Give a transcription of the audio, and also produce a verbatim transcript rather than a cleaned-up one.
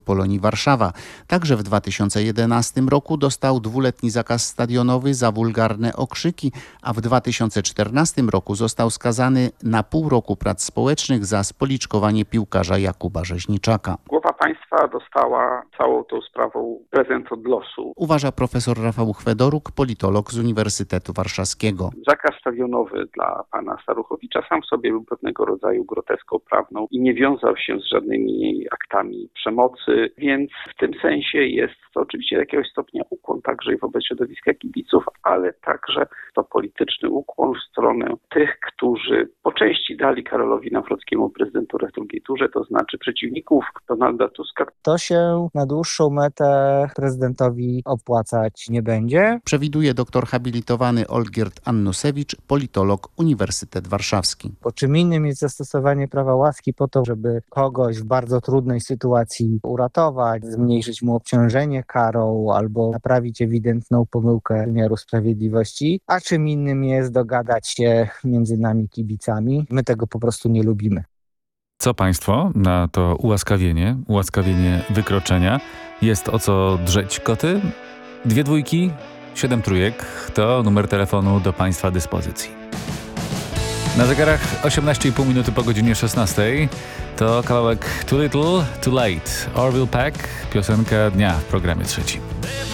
Polonii Warszawa. Także w dwa tysiące jedenastym roku dostał dwuletni zakaz stadionowy za wulgarne okrzyki, a w dwa tysiące czternastym roku został skazany na pół roku prac społecznych za spoliczkowanie piłkarza Jakuba Rzeźniczaka. Głowa państwa dostała całą tą sprawą prezent od losu. Uważa profesor Rafał Chwedoruk, politolog z Uniwersytetu Warszawskiego. Zakaz stadionowy dla pana Staruchowicza sam w sobie był pewnego rodzaju groteską prawną i nie wiązał się z żadnymi aktami przemocy, więc w tym sensie jest to oczywiście do jakiegoś stopnia ukłon także i wobec środowiska kibiców, ale także to polityczny ukłon w stronę tych, którzy po części dali Karolowi Nawrockiemu prezydenturę w drugiej turze, to znaczy przeciwników Donalda Tuska. To się na dłuższą metę prezydentowi opłacać nie będzie. Przewiduje doktor habilitowany Olgierd Annusewicz, politolog, Uniwersytet Warszawski. Bo czym innym jest zastosowanie prawa łaski po to, żeby kogoś w bardzo trudnej sytuacji uratować, zmniejszyć mu obciążenie karą albo naprawić ewidentną pomyłkę wymiaru sprawiedliwości, a czym innym jest dogadać się między nami kibicami. My tego po prostu nie lubimy. Co państwo na to ułaskawienie, ułaskawienie wykroczenia? Jest o co drzeć koty? Dwie dwójki, siedem trójek to numer telefonu do państwa dyspozycji. Na zegarach osiemnaście i pół minuty po godzinie szesnastej. To kawałek Too Little, Too Late. Orville Peck, piosenka dnia w programie trzecim.